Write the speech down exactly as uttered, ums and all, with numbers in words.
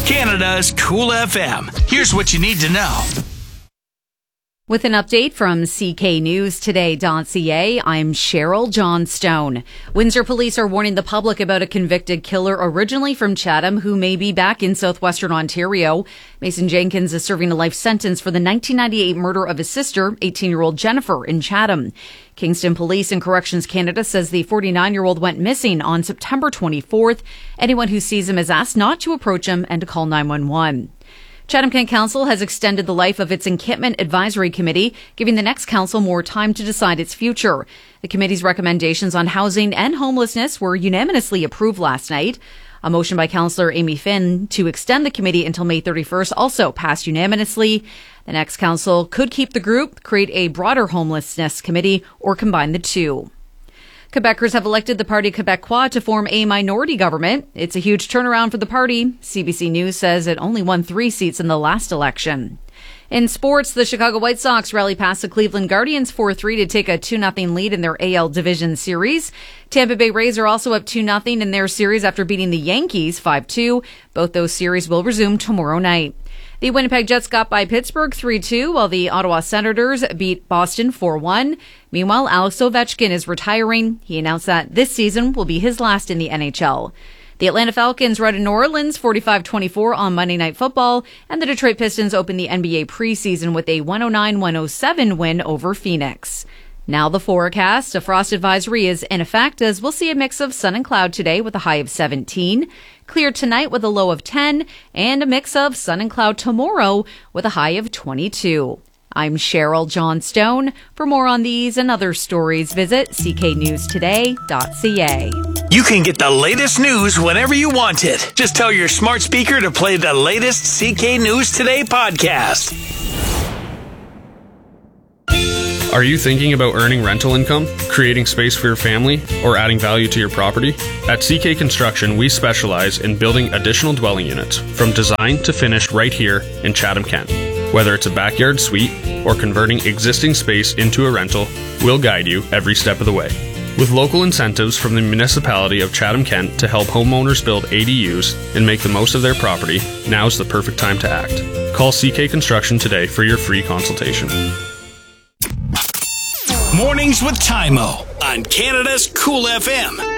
Canada's Cool F M. Here's what you need to know. With an update from C K News Today dot C A, I'm Cheryl Johnstone. Windsor police are warning the public about a convicted killer originally from Chatham who may be back in southwestern Ontario. Mason Jenkins is serving a life sentence for the nineteen ninety-eight murder of his sister, eighteen-year-old Jennifer, in Chatham. Kingston Police and Corrections Canada says the forty-nine-year-old went missing on September twenty-fourth. Anyone who sees him is asked not to approach him and to call nine one one. Chatham-Kent Council has extended the life of its Encampment Advisory Committee, giving the next council more time to decide its future. The committee's recommendations on housing and homelessness were unanimously approved last night. A motion by Councillor Amy Finn to extend the committee until May thirty-first also passed unanimously. The next council could keep the group, create a broader homelessness committee, or combine the two. Quebecers have elected the Parti Québécois to form a minority government. It's a huge turnaround for the party. C B C News says it only won three seats in the last election. In sports, the Chicago White Sox rally past the Cleveland Guardians four three to take a two nothing lead in their A L Division Series. Tampa Bay Rays are also up two nothing in their series after beating the Yankees five two. Both those series will resume tomorrow night. The Winnipeg Jets got by Pittsburgh three two, while the Ottawa Senators beat Boston four one. Meanwhile, Alex Ovechkin is retiring. He announced that this season will be his last in the N H L. The Atlanta Falcons routed New Orleans forty-five twenty-four on Monday Night Football, and the Detroit Pistons opened the N B A preseason with a one oh nine one oh seven win over Phoenix. Now the forecast. A frost advisory is in effect as we'll see a mix of sun and cloud today with a high of seventeen. Clear tonight with a low of ten, and a mix of sun and cloud tomorrow with a high of twenty-two. I'm Cheryl Johnstone. For more on these and other stories, visit c k news today dot c a. You can get the latest news whenever you want it. Just tell your smart speaker to play the latest C K News Today podcast. Are you thinking about earning rental income, creating space for your family, or adding value to your property? At C K Construction, we specialize in building additional dwelling units from design to finish right here in Chatham-Kent. Whether it's a backyard suite or converting existing space into a rental, we'll guide you every step of the way. With local incentives from the municipality of Chatham-Kent to help homeowners build A D Us and make the most of their property, now's the perfect time to act. Call C K Construction today for your free consultation. Mornings with Tymo on Canada's Cool F M.